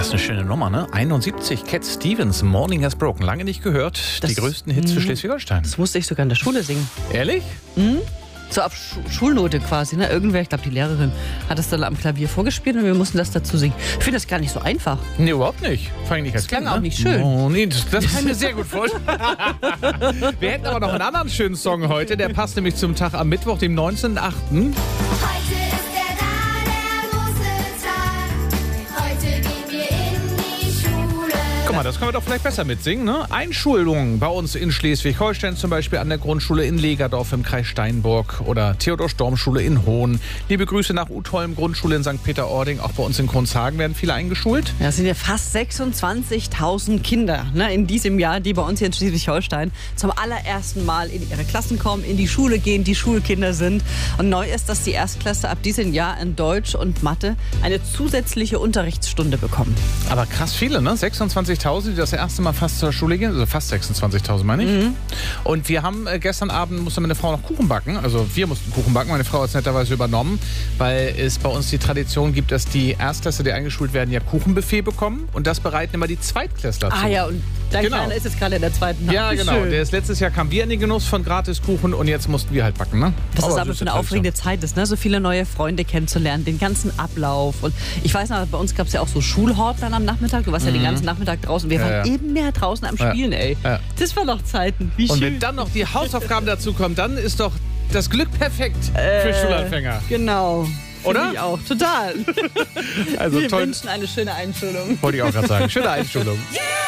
Das ist eine schöne Nummer, ne? 71, Cat Stevens, Morning Has Broken. Lange nicht gehört. Die größten Hits für Schleswig-Holstein. Das musste ich sogar in der Schule singen. Ehrlich? So auf Schulnote quasi. Ne? Irgendwer, ich glaube die Lehrerin, hat das dann am Klavier vorgespielt und wir mussten das dazu singen. Ich finde das gar nicht so einfach. Nee, überhaupt nicht. Vor allem nicht als Das klang Kind, auch ne? nicht schön. Oh, nee, das kann ich mir sehr gut vorstellen. Wir hätten aber noch einen anderen schönen Song heute. Der passt nämlich zum Tag am Mittwoch, dem 19.08. Heute ist der große Tag. Heute gehen wir in die Schule. Guck mal, das können wir doch vielleicht besser mitsingen, ne? Einschulungen bei uns in Schleswig-Holstein, zum Beispiel an der Grundschule in Legerdorf im Kreis Steinburg oder Theodor-Storm-Schule in Hohn. Liebe Grüße nach Utholm, Grundschule in St. Peter-Ording. Auch bei uns in Kronshagen werden viele eingeschult. Ja, es sind ja fast 26.000 Kinder in diesem Jahr, die bei uns hier in Schleswig-Holstein zum allerersten Mal in ihre Klassen kommen, in die Schule gehen, die Schulkinder sind. Und neu ist, dass die Erstklässler ab diesem Jahr in Deutsch und Mathe eine zusätzliche Unterrichtsstunde bekommen. Aber krass viele, ne? 26.000, die das erste Mal fast zur Schule gehen. Also fast 26.000, meine ich. Und wir haben gestern Abend, musste meine Frau noch Kuchen backen. Also wir mussten Kuchen backen. Meine Frau hat es netterweise übernommen, weil es bei uns die Tradition gibt, dass die Erstklässler, die eingeschult werden, ja Kuchenbuffet bekommen. Und das bereiten immer die Zweitklässler zu. Ah ja, und dein Genau. Kleiner ist jetzt gerade in der zweiten Ja, Wie genau. schön. Letztes Jahr kamen wir in den Genuss von Gratiskuchen und jetzt mussten wir halt backen, ne? Das ist aber süße für eine Tradition. aufregende Zeit ist, ne? So viele neue Freunde kennenzulernen, den ganzen Ablauf. Und ich weiß noch, bei uns gab es ja auch so Schulhort dann am Nachmittag. Du warst ja den ganzen Nachmittag draußen. Wir waren eben mehr draußen am Spielen, ey. Ja. Das waren noch Zeiten. Wie Und schön. wenn dann noch die Hausaufgaben dazu kommen, dann ist doch das Glück perfekt für Schulanfänger. Genau. Oder? Finde ich auch. Total. Also Wir toll. wünschen eine schöne Einschulung. Wollte ich auch gerade sagen. Schöne Einschulung.